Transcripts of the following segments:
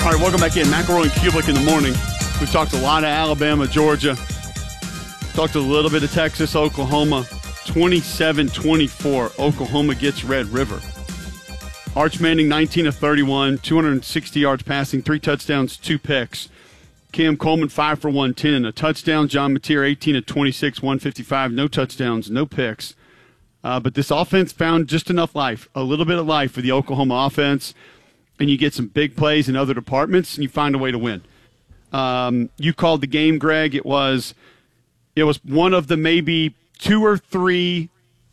All right, welcome back in. McElroy and Kubelik in the morning. We've talked a lot of Alabama, Georgia. Talked a little bit of Texas, Oklahoma. 27-24, Oklahoma gets Red River. Arch Manning, 19 of 31, 260 yards passing, 3 touchdowns, 2 picks. Cam Coleman, 5 for 110, a touchdown. John Mateer, 18 of 26, 155, no touchdowns, no picks. But this offense found just enough life, a little bit of life for the Oklahoma offense, and you get some big plays in other departments, and you find a way to win. You called the game, Greg. It was one of the maybe 2 or 3,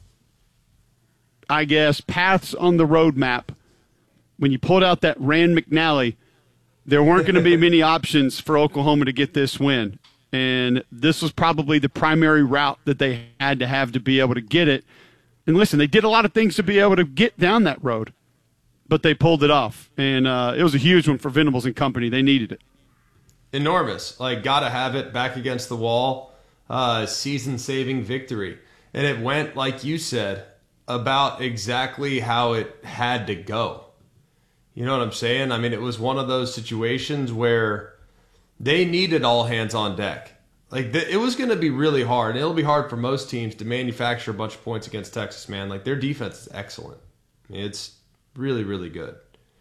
I guess, paths on the roadmap. When you pulled out that Rand McNally, there weren't going to be many options for Oklahoma to get this win. And this was probably the primary route that they had to have to be able to get it. And listen, they did a lot of things to be able to get down that road, but they pulled it off. And it was a huge one for Venables and company. They needed it. Enormous. Got to have it back against the wall. Season-saving victory. And it went, like you said, about exactly how it had to go. You know what I'm saying? I mean, it was one of those situations where they needed all hands on deck. It was going to be really hard. And it'll be hard for most teams to manufacture a bunch of points against Texas, man. Their defense is excellent. I mean, it's really, really good.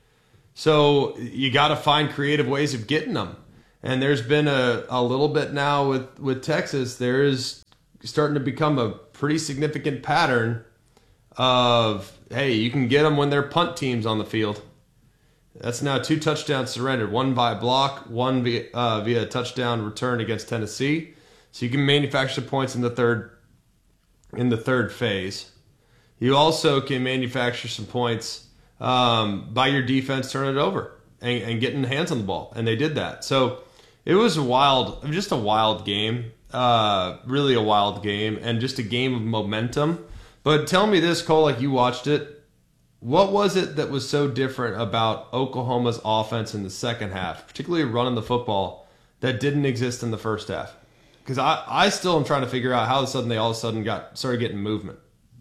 So you got to find creative ways of getting them. And there's been a little bit now with Texas. There is starting to become a pretty significant pattern of, hey, you can get them when they're punt teams on the field. That's now 2 touchdowns surrendered, 1 by block, 1 via touchdown return against Tennessee. So you can manufacture points in the third phase. You also can manufacture some points by your defense turning it over and getting hands on the ball, and they did that. So it was just a wild game, really a wild game, and just a game of momentum. But tell me this, Cole, you watched it. What was it that was so different about Oklahoma's offense in the second half, particularly running the football, that didn't exist in the first half? Because I still am trying to figure out how they all of a sudden started getting movement.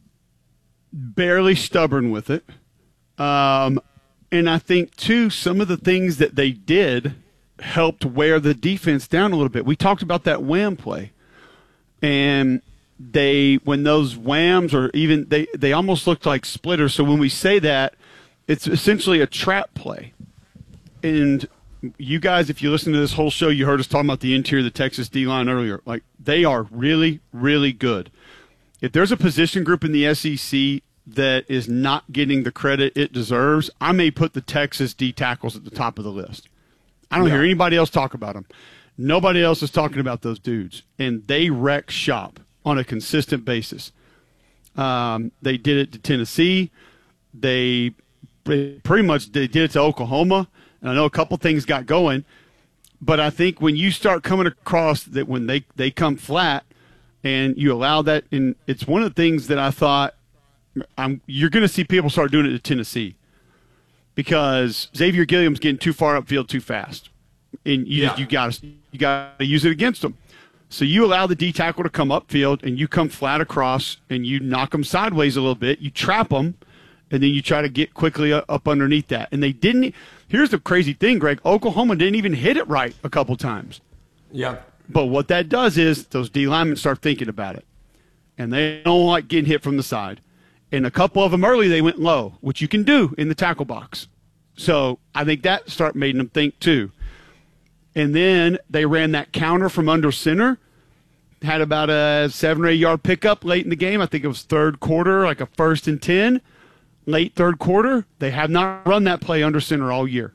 Barely stubborn with it. And I think, too, some of the things that they did helped wear the defense down a little bit. We talked about that wham play. And when those whams or even they almost looked like splitters. So when we say that, it's essentially a trap play. And you guys, if you listen to this whole show, you heard us talking about the interior of the Texas D-line earlier. They are really, really good. If there's a position group in the SEC that is not getting the credit it deserves, I may put the Texas D tackles at the top of the list. I don't hear anybody else talk about them. Nobody else is talking about those dudes. And they wreck shop on a consistent basis. They did it to Tennessee. They did it to Oklahoma. And I know a couple things got going. But I think when you start coming across that when they come flat and you allow that, and it's one of the things that I thought you're going to see people start doing it to Tennessee. Because Xavier Gilliam's getting too far upfield too fast, and you got to use it against them. So you allow the D tackle to come upfield, and you come flat across, and you knock them sideways a little bit. You trap them, and then you try to get quickly up underneath that. And they didn't. Here's the crazy thing, Greg. Oklahoma didn't even hit it right a couple times. Yeah. But what that does is those D linemen start thinking about it, and they don't like getting hit from the side. And a couple of them early, they went low, which you can do in the tackle box. So I think that made them think too. And then they ran that counter from under center, had about a 7 or 8 yard pickup late in the game. I think it was third quarter, like a 1st and 10, late third quarter. They have not run that play under center all year.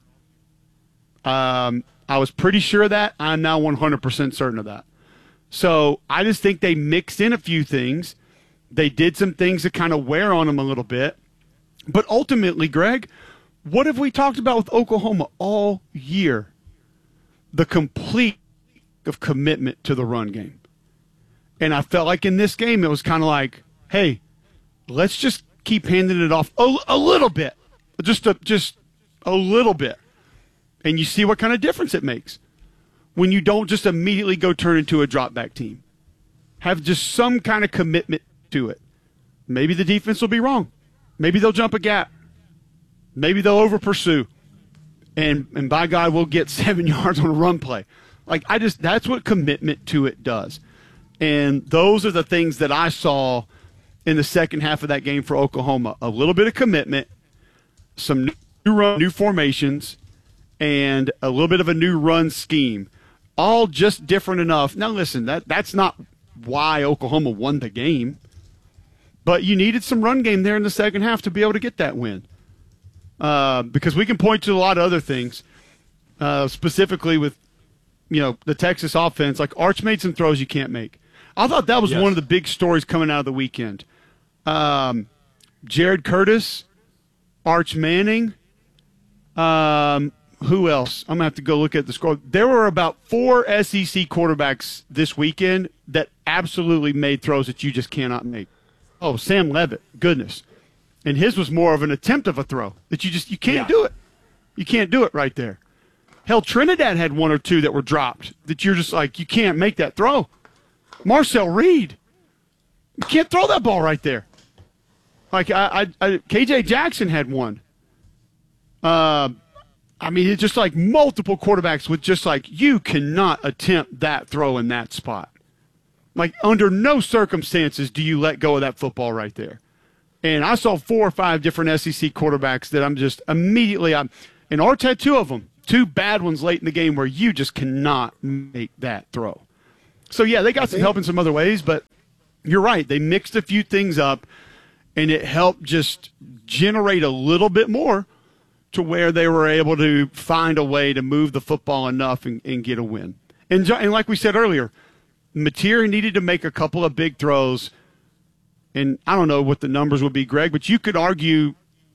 I was pretty sure of that. I'm now 100% certain of that. So I just think they mixed in a few things. They did some things that kind of wear on them a little bit. But ultimately, Greg, what have we talked about with Oklahoma all year? The complete of commitment to the run game. And I felt like in this game, it was kind of like, hey, let's just keep handing it off a little bit. Just a little bit. And you see what kind of difference it makes when you don't just immediately go turn into a drop back team. Have just some kind of commitment to it. Maybe the defense will be wrong. Maybe they'll jump a gap. Maybe they'll over pursue. and by God, we'll get 7 yards on a run play. Like, that's what commitment to it does. And those are the things that I saw in the second half of that game for Oklahoma. A little bit of commitment, some new formations, and a little bit of a new run scheme. All just different enough. Now, listen, that's not why Oklahoma won the game. But you needed some run game there in the second half to be able to get that win. Because we can point to a lot of other things, specifically with, the Texas offense. Like, Arch made some throws you can't make. I thought that was one of the big stories coming out of the weekend. Jared Curtis, Arch Manning, who else? I'm going to have to go look at the score. There were about 4 SEC quarterbacks this weekend that absolutely made throws that you just cannot make. Oh, Sam Levitt, goodness. And his was more of an attempt of a throw that you can't do it. You can't do it right there. Hell, Trinidad had 1 or 2 that were dropped that you're just like, you can't make that throw. Marcel Reed, you can't throw that ball right there. Like, KJ Jackson had 1. It's just like multiple quarterbacks with just like, you cannot attempt that throw in that spot. Like, under no circumstances do you let go of that football right there. And I saw 4 or 5 different SEC quarterbacks that I'm just immediately, and Arch had 2 of them, 2 bad ones late in the game where you just cannot make that throw. So, yeah, they got some help in some other ways, but you're right. They mixed a few things up, and it helped just generate a little bit more to where they were able to find a way to move the football enough and get a win. And like we said earlier, Mateer needed to make a couple of big throws, and I don't know what the numbers would be, Greg, but you could argue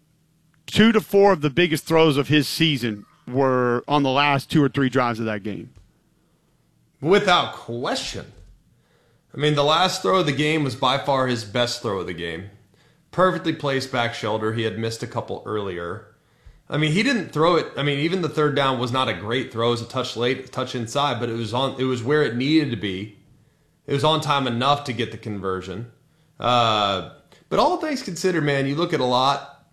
2 to 4 of the biggest throws of his season were on the last 2 or 3 drives of that game. Without question. The last throw of the game was by far his best throw of the game. Perfectly placed back shoulder. He had missed a couple earlier. He didn't throw it. Even the third down was not a great throw. It was a touch late, a touch inside, but it was where it needed to be. It was on time enough to get the conversion. But all things considered, man, you look at a lot.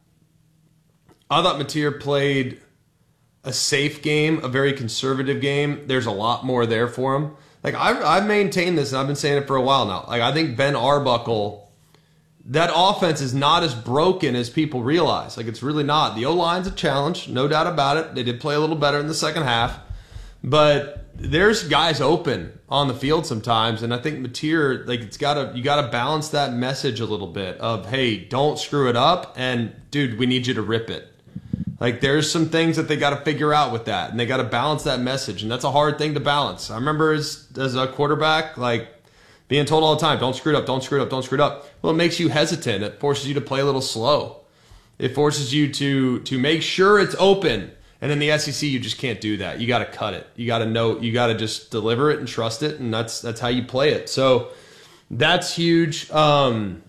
I thought Mateer played a safe game, a very conservative game. There's a lot more there for him. Like, I've maintained this, and I've been saying it for a while now. Like, I think Ben Arbuckle, that offense is not as broken as people realize. Like, it's really not. The O-line's a challenge, no doubt about it. They did play a little better in the second half. But there's guys open on the field sometimes, and I think Mateer, like, you gotta balance that message a little bit of, hey, don't screw it up, and dude, we need you to rip it. Like, there's some things that they got to figure out with that, and they got to balance that message, and that's a hard thing to balance. I remember as a quarterback, like, being told all the time, don't screw it up, don't screw it up, don't screw it up. Well, it makes you hesitant. It forces you to play a little slow. It forces you to make sure it's open. And in the SEC, you just can't do that. You got to cut it. You got to know. You got to just deliver it and trust it, and that's how you play it. So that's huge. As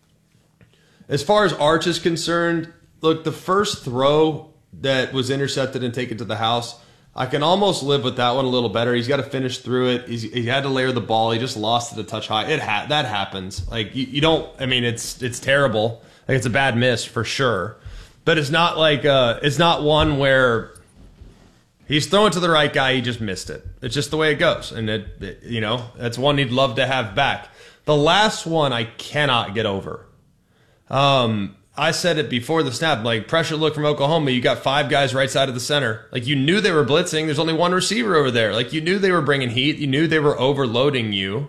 far as Arch is concerned, look, the first throw that was intercepted and taken to the house, I can almost live with that one a little better. He's got to finish through it. He had to layer the ball. He just lost it a touch high. That happens. Like, you don't. It's terrible. Like, it's a bad miss for sure. But it's not like it's not one where he's throwing to the right guy. He just missed it. It's just the way it goes, and that's one he'd love to have back. The last one I cannot get over. I said it before the snap. Like, pressure look from Oklahoma. You got 5 guys right side of the center. Like, you knew they were blitzing. There's only 1 receiver over there. Like, you knew they were bringing heat. You knew they were overloading you.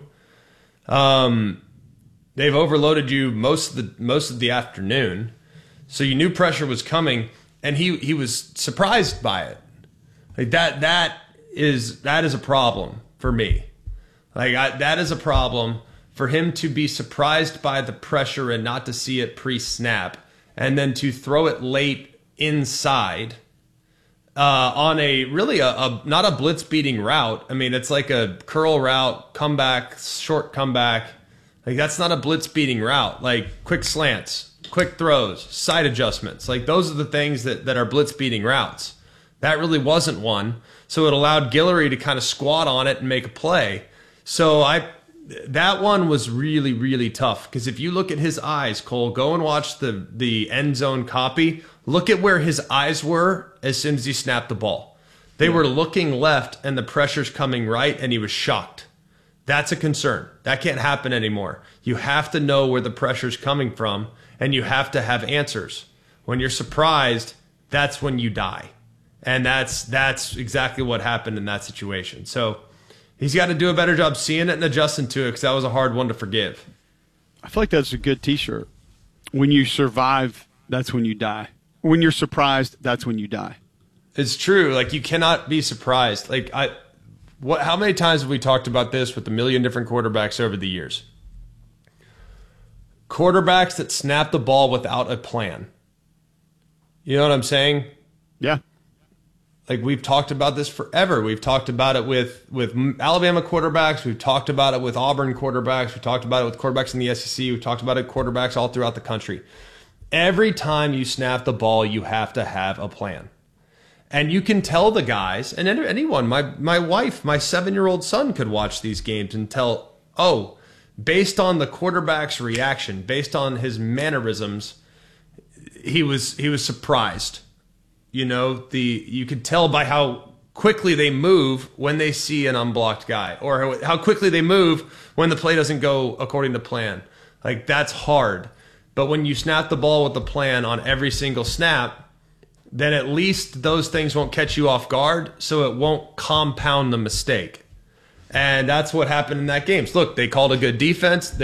They've overloaded you most of the afternoon. So you knew pressure was coming, and he was surprised by it. Like, that is a problem for me. Like, that is a problem for him to be surprised by the pressure and not to see it pre-snap, and then to throw it late inside on a really not a blitz beating route. It's like a curl route, comeback, short comeback. Like, that's not a blitz beating route. Like, quick slants, quick throws, side adjustments. Like, those are the things that are blitz beating routes. That really wasn't one. So it allowed Guillory to kind of squat on it and make a play. So that one was really, really tough, because if you look at his eyes, Cole, go and watch the end zone copy. Look at where his eyes were as soon as he snapped the ball. They were looking left and the pressure's coming right, and he was shocked. That's a concern. That can't happen anymore. You have to know where the pressure's coming from, and you have to have answers. When you're surprised, that's when you die. And that's exactly what happened in that situation. So he's got to do a better job seeing it and adjusting to it, because that was a hard one to forgive. I feel like that's a good T-shirt. When you survive, that's when you die. When you're surprised, that's when you die. It's true. Like, you cannot be surprised. Like, how many times have we talked about this with a million different quarterbacks over the years? Quarterbacks that snap the ball without a plan. You know what I'm saying? Yeah. Like, we've talked about this forever. We've talked about it with Alabama quarterbacks. We've talked about it with Auburn quarterbacks. We've talked about it with quarterbacks in the SEC. We've talked about it with quarterbacks all throughout the country. Every time you snap the ball, you have to have a plan. And you can tell the guys, and anyone, my wife, my 7-year-old son could watch these games and tell, oh, based on the quarterback's reaction, based on his mannerisms, he was surprised. You know, you could tell by how quickly they move when they see an unblocked guy, or how quickly they move when the play doesn't go according to plan. Like, that's hard. But when you snap the ball with a plan on every single snap, then at least those things won't catch you off guard, so it won't compound the mistake. And that's what happened in that game. So look, they called a good defense.